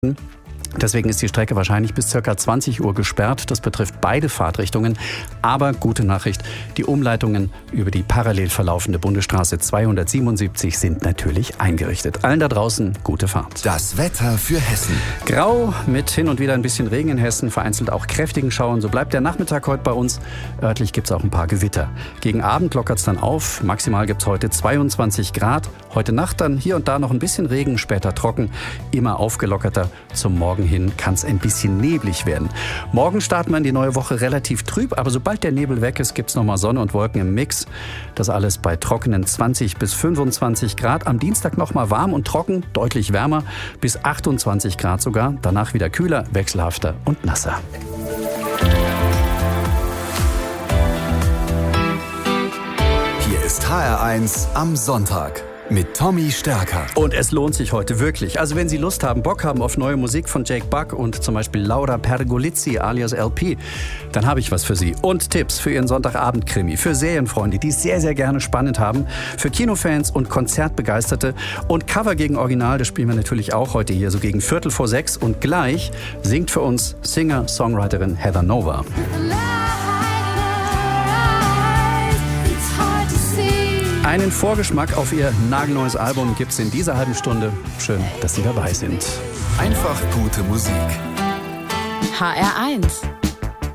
Deswegen ist die Strecke wahrscheinlich bis ca. 20 Uhr gesperrt. Das betrifft beide Fahrtrichtungen. Aber gute Nachricht, die Umleitungen über die parallel verlaufende Bundesstraße 277 sind natürlich eingerichtet. Allen da draußen gute Fahrt. Das Wetter für Hessen. Grau mit hin und wieder ein bisschen Regen in Hessen, vereinzelt auch kräftigen Schauern. So bleibt der Nachmittag heute bei uns. Örtlich gibt es auch ein paar Gewitter. Gegen Abend lockert es dann auf. Maximal gibt es heute 22 Grad. Heute Nacht dann hier und da noch ein bisschen Regen, später trocken. Immer aufgelockerter. Zum Morgen hin kann es ein bisschen neblig werden. Morgen starten wir in die neue Woche relativ trüb, aber sobald der Nebel weg ist, gibt es nochmal Sonne und Wolken im Mix. Das alles bei trockenen 20 bis 25 Grad. Am Dienstag nochmal warm und trocken, deutlich wärmer, bis 28 Grad sogar. Danach wieder kühler, wechselhafter und nasser. Hier ist HR1 am Sonntag mit Tommy Stärker. Und es lohnt sich heute wirklich. Also wenn Sie Lust haben, Bock haben auf neue Musik von Jake Buck und zum Beispiel Laura Pergolizzi alias LP, dann habe ich was für Sie. Und Tipps für Ihren Sonntagabend-Krimi, für Serienfreunde, die es sehr, sehr gerne spannend haben, für Kinofans und Konzertbegeisterte. Und Cover gegen Original, das spielen wir natürlich auch heute hier, so gegen 5:45. Und gleich singt für uns Singer-Songwriterin Heather Nova. Einen Vorgeschmack auf ihr nagelneues Album gibt's in dieser halben Stunde. Schön, dass Sie dabei sind. Einfach gute Musik. HR1